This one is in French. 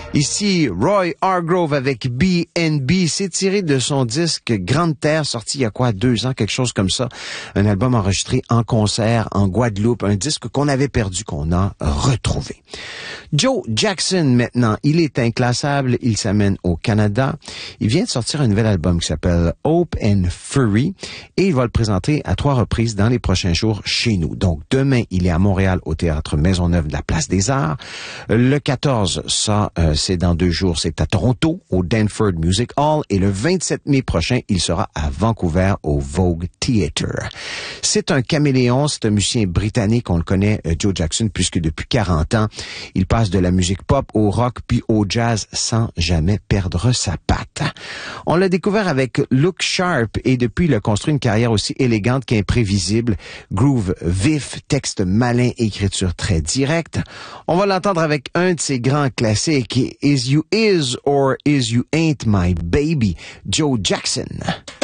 Ici, Roy Hargrove avec B&B. C'est tiré de son disque Grande Terre, sorti il y a 2 ans, quelque chose comme ça. Un album enregistré en concert en Guadeloupe, un disque qu'on avait perdu, qu'on a retrouvé. Joe Jackson, maintenant, il est inclassable, il s'amène au Canada. Il vient de sortir un nouvel album qui s'appelle Hope and Fury et il va le présenter à 3 reprises dans les prochains jours chez nous. Donc, demain, il est à Montréal au Théâtre Maisonneuve de la Place des Arts. Le 14, c'est dans 2 jours, c'est à Toronto, au Danford Music Hall. Et le 27 mai prochain, il sera à Vancouver, au Vogue Theatre. C'est un caméléon, c'est un musicien britannique, on le connaît, Joe Jackson, puisque depuis 40 ans, il passe de la musique pop au rock puis au jazz sans jamais perdre sa patte. On l'a découvert avec Look Sharp et depuis, il a construit une carrière aussi élégante qu'imprévisible. Groove vif, texte malin, écriture très directe. On va l'entendre avec un de ses grands classiques, Is You Is or Is You Ain't My Baby, Joe Jackson.